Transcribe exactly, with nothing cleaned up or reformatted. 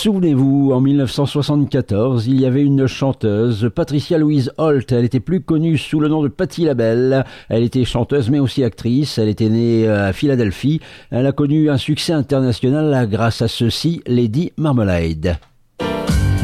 Souvenez-vous, en mille neuf cent soixante-quatorze, il y avait une chanteuse, Patricia Louise Holt. Elle était plus connue sous le nom de Patti LaBelle. Elle était chanteuse mais aussi actrice. Elle était née à Philadelphie. Elle a connu un succès international grâce à ceci, Lady Marmalade.